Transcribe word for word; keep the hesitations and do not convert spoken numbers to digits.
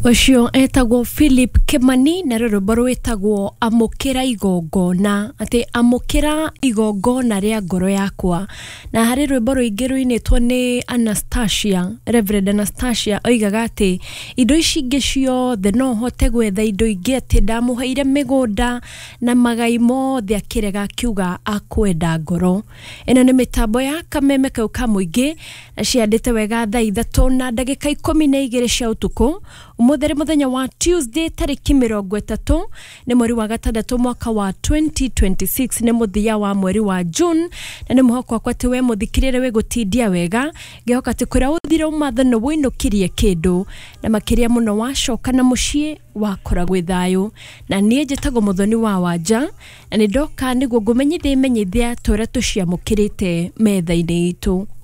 Ocio etagwo Philip Kimani na rwimbo rwitagwo Amukira Igongona, ati amukira igongona ria ngoro yakwa. Na hari rwimbo ruingi ruinitwo ni Anastasia, Reverend Anastasia oigaga ati indo ici ingi ciothe no hote gwetha indo ingi ati ndamuheire migunda na magai mothe akirega akiuga akwenda ngoro. Ino ni mitambo ya kameme kau ka muingi na ciandite wega thaa ithatu na ndagika ikumi na igiri cia utuku. Umutheri muthenya wa Tuesday tariki mirongo itatu ni mweri wa gatandatu mwaka wa twenty twenty-six ni muthia wa mweri wa June na ni muhoko wakwa ati we muthikirire we gutindia wega ngihoka ati kuria uthira umathano winukirie kindu na makiria muno wacoka na mucii wakora gwithayo na nie njitagwo muthoni wa wanja na ni ndoka niguo ngumenyithie menyithia tora tuciamukirite metha-ini itu.